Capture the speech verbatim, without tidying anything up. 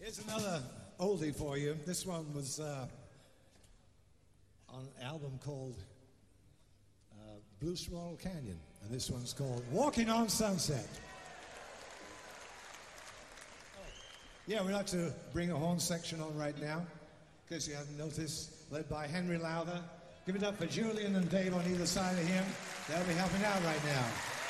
Here's another oldie for you. This one was uh, on an album called uh, Blue Swallow Canyon, and this one's called Walking on Sunset. Yeah, we'd like to bring a horn section on right now, in case you haven't noticed, led by Henry Lowther. Give it up for Julian and Dave on either side of him. They'll be helping out right now.